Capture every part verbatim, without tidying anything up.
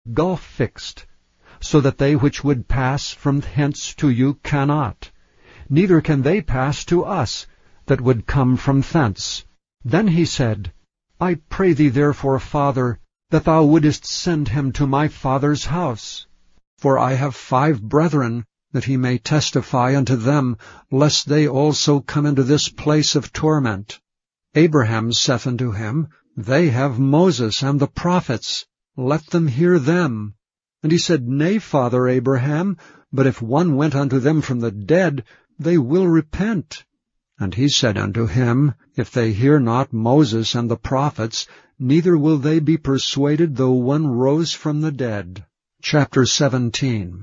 gulf fixed, so that they which would pass from hence to you cannot, neither can they pass to us that would come from thence. Then he said, I pray thee therefore, Father, that thou wouldest send him to my father's house. For I have five brethren, that he may testify unto them, lest they also come into this place of torment. Abraham saith unto him, They have Moses and the prophets, let them hear them. And he said, Nay, Father Abraham, but if one went unto them from the dead, they will repent. And he said unto him, If they hear not Moses and the prophets, neither will they be persuaded, though one rose from the dead. Chapter seventeen.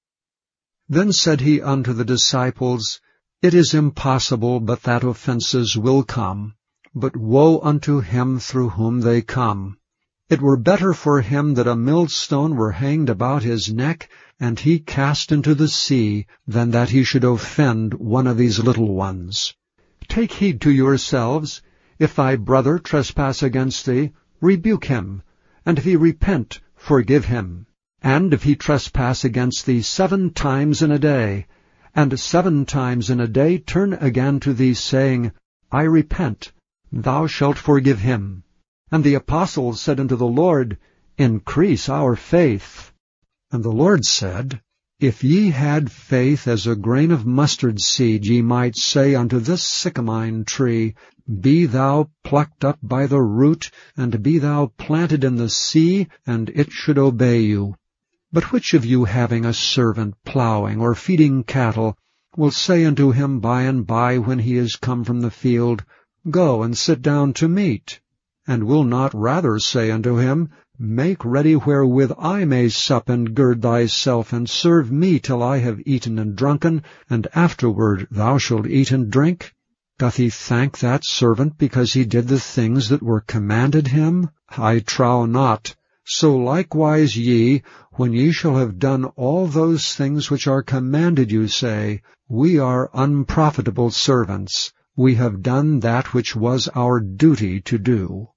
Then said he unto the disciples, It is impossible but that offenses will come, but woe unto him through whom they come. It were better for him that a millstone were hanged about his neck, and he cast into the sea, than that he should offend one of these little ones. Take heed to yourselves. If thy brother trespass against thee, rebuke him, and if he repent, forgive him. And if he trespass against thee seven times in a day, and seven times in a day turn again to thee, saying, I repent, thou shalt forgive him. And the apostles said unto the Lord, Increase our faith. And the Lord said, If ye had faith as a grain of mustard seed, ye might say unto this sycamine tree, Be thou plucked up by the root, and be thou planted in the sea, and it should obey you. But which of you, having a servant plowing or feeding cattle, will say unto him by and by, when he is come from the field, Go and sit down to meat? And will not rather say unto him, Make ready wherewith I may sup, and gird thyself, and serve me till I have eaten and drunken, and afterward thou shalt eat and drink? Doth he thank that servant because he did the things that were commanded him? I trow not. So likewise ye, when ye shall have done all those things which are commanded you, say, We are unprofitable servants. We have done that which was our duty to do.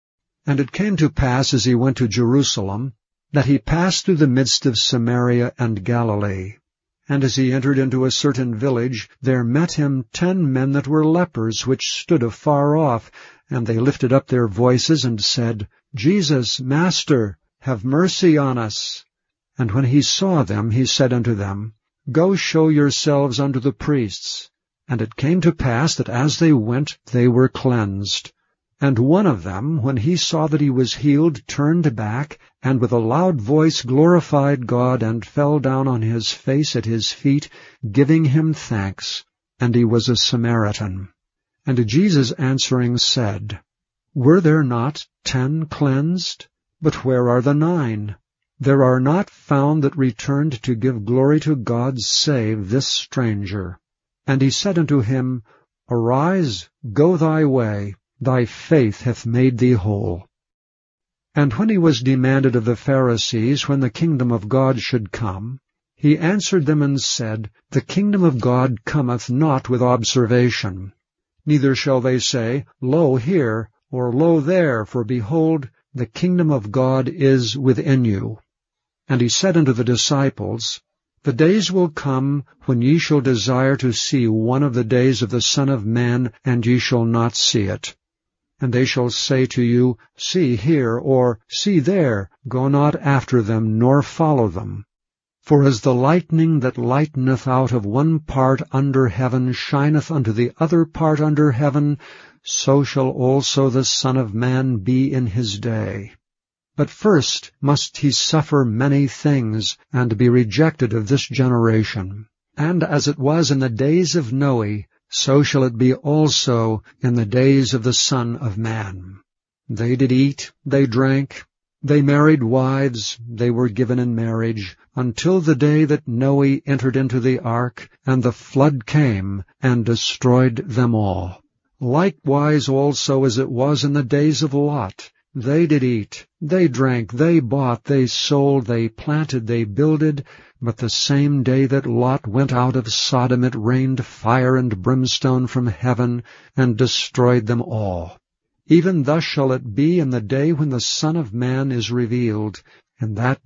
And it came to pass, as he went to Jerusalem, that he passed through the midst of Samaria and Galilee. And as he entered into a certain village, there met him ten men that were lepers, which stood afar off, and they lifted up their voices, and said, Jesus, Master, have mercy on us. And when he saw them, he said unto them, Go show yourselves unto the priests. And it came to pass that as they went, they were cleansed. And one of them, when he saw that he was healed, turned back, and with a loud voice glorified God, and fell down on his face at his feet, giving him thanks. And he was a Samaritan. And Jesus answering said, Were there not ten cleansed? But where are the nine? There are not found that returned to give glory to God, save this stranger. And he said unto him, Arise, go thy way. Thy faith hath made thee whole. And when he was demanded of the Pharisees when the kingdom of God should come, he answered them and said, The kingdom of God cometh not with observation. Neither shall they say, Lo here, or Lo there, for behold, the kingdom of God is within you. And he said unto the disciples, The days will come when ye shall desire to see one of the days of the Son of Man, and ye shall not see it. And they shall say to you, See here, or See there, go not after them, nor follow them. For as the lightning that lighteneth out of one part under heaven shineth unto the other part under heaven, so shall also the Son of Man be in his day. But first must he suffer many things, and be rejected of this generation. And as it was in the days of Noe, so shall it be also in the days of the Son of Man. They did eat, they drank, they married wives, they were given in marriage, until the day that Noe entered into the ark, and the flood came, and destroyed them all. Likewise also as it was in the days of Lot. They did eat, they drank, they bought, they sold, they planted, they builded, but the same day that Lot went out of Sodom it rained fire and brimstone from heaven, and destroyed them all. Even thus shall it be in the day when the Son of Man is revealed. In that